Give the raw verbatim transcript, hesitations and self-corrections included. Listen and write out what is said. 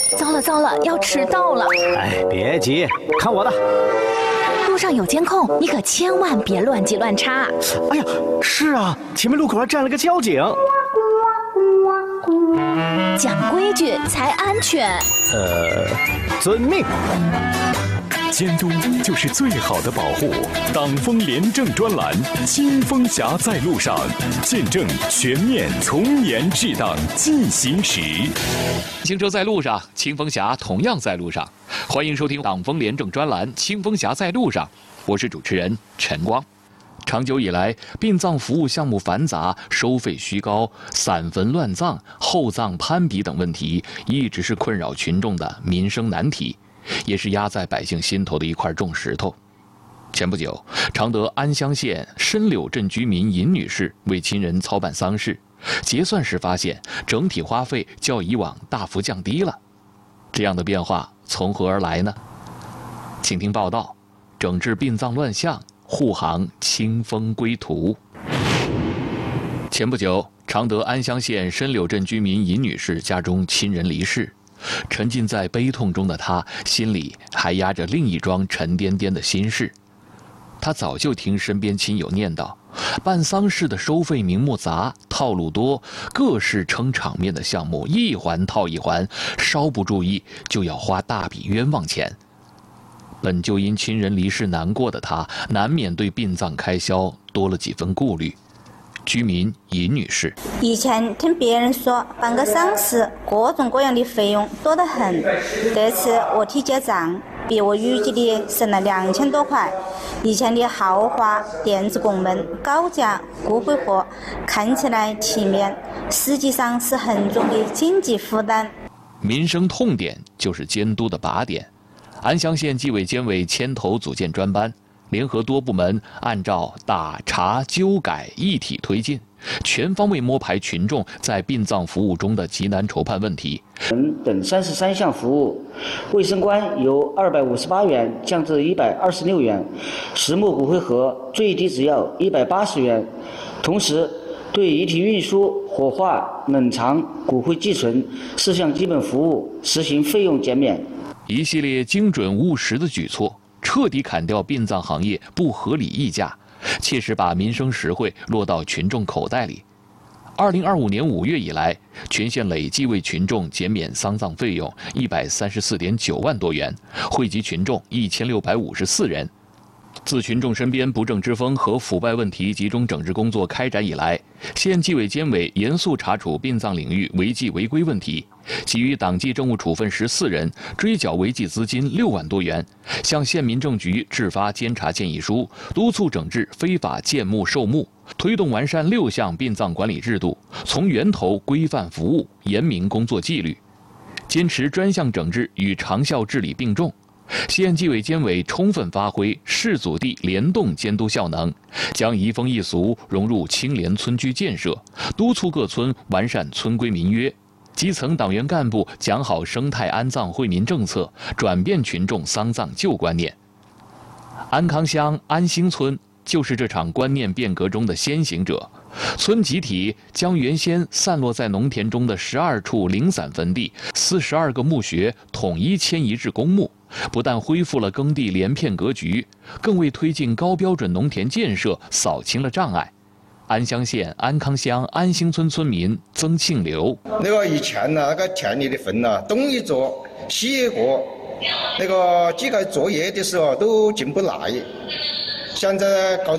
糟了糟了，要迟到了！ 哎，别急，看我的。 路上有监控，你可千万别乱记乱插。 哎呀，是啊，前面路口还站了个交警。 讲规矩才安全。 呃，遵命。 监督就是最好的保护。党风廉政专栏，清风侠在路上，见证全面从严治党进行时。 行车在路上，清风侠同样在路上。欢迎收听党风廉政专栏《清风侠在路上》，我是主持人陈光。长久以来，殡葬服务项目繁杂、收费虚高、散坟乱葬、厚葬攀比等问题，一直是困扰群众的民生难题，也是压在百姓心头的一块重石头。前不久，常德安乡县深柳镇居民尹女士为亲人操办丧事，结算时发现整体花费较以往大幅降低了。这样的变化从何而来呢？请听报道：整治殡葬乱象，护航清风归途。前不久，常德安乡县深柳镇居民尹女士家中亲人离世，沉浸在悲痛中的她，心里还压着另一桩沉甸甸的心事。她早就听身边亲友念叨，办丧事的收费名目杂，套路多，各式撑场面的项目一环套一环，稍不注意就要花大笔冤枉钱。本就因亲人离世难过的她，难免对殡葬开销多了几分顾虑。居民尹女士： 以前听别人说办个丧事各种各样的费用多得很，这次我提结账，比我预计的省了两千多块。以前的豪华电子拱门、高价骨灰盒看起来体面，实际上是很重的经济负担。 民生痛点就是监督的靶点。安乡县纪委监委牵头组建专班，联合多部门按照打查纠改一体推进，全方位摸排群众在殡葬服务中的急难筹判问题。 等三十三项服务，卫生官由二百五十八元降至一百二十六元，实木骨灰盒最低只要一百八十元。同时，对遗体运输、火化、冷藏、骨灰寄存四项基本服务实行费用减免。 一系列精准务实的举措，彻底砍掉殡葬行业不合理溢价，切实把民生实惠落到群众口袋里。二零二五年五月以来，全县累计为群众减免丧葬费用一百三十四点九万多元，惠及群众一千六百五十四人。自群众身边不正之风和腐败问题集中整治工作开展以来，县纪委监委严肃查处殡葬领域违纪违规问题，给予党纪政务处分十四人，追缴违纪资金六万多元，向县民政局制发监察建议书，督促整治非法建墓售墓，推动完善六项殡葬管理制度，从源头规范服务，严明工作纪律，坚持专项整治与长效治理并重。县纪委监委充分发挥市组地联动监督效能，将移风易俗融入清廉村居建设，督促各村完善村规民约，基层党员干部讲好生态安葬惠民政策，转变群众丧葬旧观念。安康乡安兴村就是这场观念变革中的先行者。村集体将原先散落在农田中的十二处零散坟地、四十二个墓穴统一迁移至公墓，不但恢复了耕地连片格局，更为推进高标准农田建设扫清了障碍。安乡县安康乡安兴村村民曾庆留： 那个以前呢，那个田里的坟呢，东一座西一个，那个几个作业的时候都进不来，现在搞